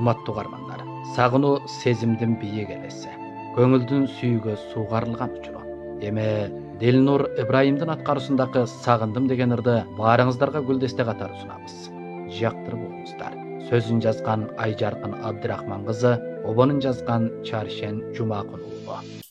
урматтуу угармандар. Сагынуу сезимдин бийик элеси, көңүлдүн сүйүүгө суугарылган учуру. Эми Дилнур Ибраимдин аткаруусундагы Сагындым деген ырды баарыңыздарга гүлдесте катары сунабыз. Жактырып угуңуздар. Сөзүн жазган Айжаркын Абдырахман кызы, обонун жазган Чаршен Жумакун уулу.